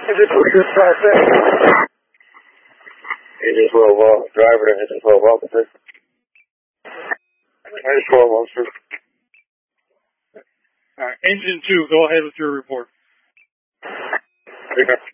Is it for your traffic? Agent 12, driver to Agent 12, officer. Agent 12, officer. Engine 2, go ahead with your report. Okay.